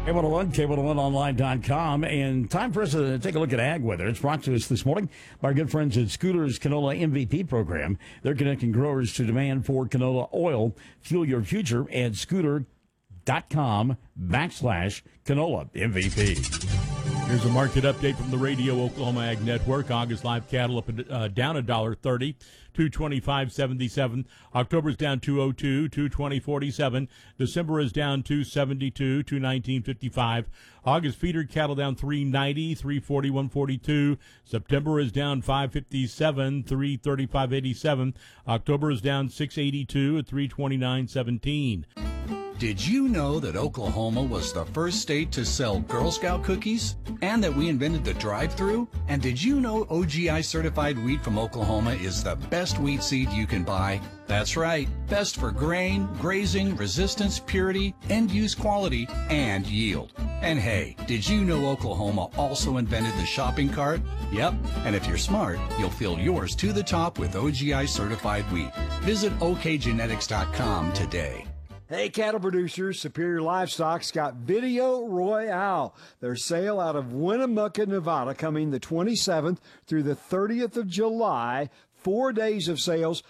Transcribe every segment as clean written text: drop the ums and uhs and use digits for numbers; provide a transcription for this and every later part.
K101, K101online.com, and time for us to take a look at ag weather. It's brought to us this morning by our good friends at Scooter's Canola MVP program. They're connecting growers to demand for canola oil. Fuel your future at scooter.com/canola MVP. Here's a market update from the Radio Oklahoma Ag Network. August live cattle up down $1.30, 225.77. October's down 202, 220.47. December is down 272, 219.55. August feeder cattle down 390, 341.42. September is down 557, 335.87. October is down 682 at 329.17. Did you know that Oklahoma was the first state to sell Girl Scout cookies? And that we invented the drive-thru? And did you know OGI certified wheat from Oklahoma is the best wheat seed you can buy? That's right, best for grain, grazing, resistance, purity, end-use quality, and yield. And hey, did you know Oklahoma also invented the shopping cart? Yep, and if you're smart, you'll fill yours to the top with OGI certified wheat. Visit okgenetics.com today. Hey, cattle producers, Superior Livestock's got Video Royale, their sale out of Winnemucca, Nevada, coming the 27th through the 30th of July. 4 days of sales,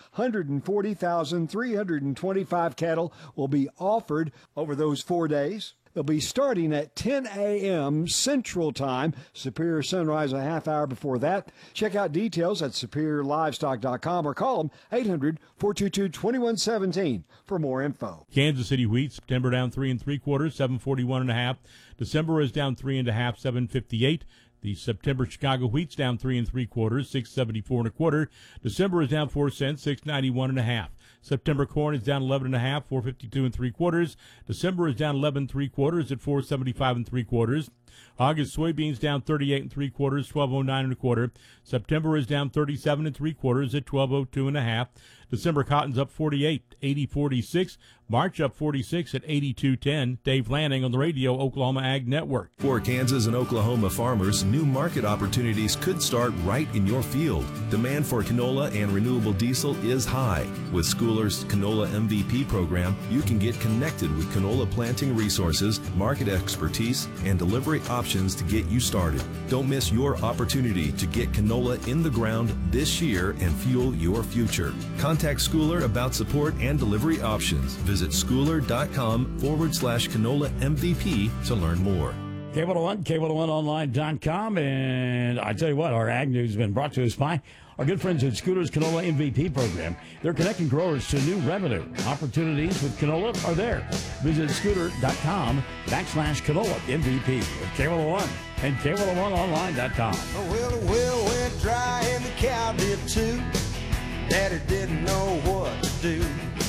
140,325 cattle will be offered over those 4 days. They'll be starting at 10 a.m. Central Time. Superior Sunrise a half hour before that. Check out details at superiorlivestock.com or call them 800-422-2117 for more info. Kansas City wheat, September down 3 3/4, 741.5. December is down 3 1/2, 758. The September Chicago wheat's down 3 3/4, 674 1/4. December is down 4 cents, 691 1/2. September corn is down 11 1/2, 452 3/4. December is down 11 3/4 at 475 3/4. August soybeans down 38 3/4, 1209 1/4. September is down 37 3/4 at 1202 1/2. December cotton's up 48, 80.46. March up 46 at 82.10. Dave Lanning on the Radio Oklahoma Ag Network. For Kansas and Oklahoma farmers, new market opportunities could start right in your field. Demand for canola and renewable diesel is high. With Schooler's Canola MVP program, you can get connected with canola planting resources, market expertise, and delivery options to get you started. Don't miss your opportunity to get canola in the ground this year and fuel your future. Contact Schooler about support and delivery options. Visit schooler.com/canola MVP to learn more. K101, K101online.com, and I tell you what, our ag news has been brought to us by our good friends at Scooter's Canola MVP program. They're connecting growers to new revenue. Opportunities with canola are there. Visit scooter.com/canola MVP with K101 and K101online.com. Well, went dry and the cow did too. Daddy didn't know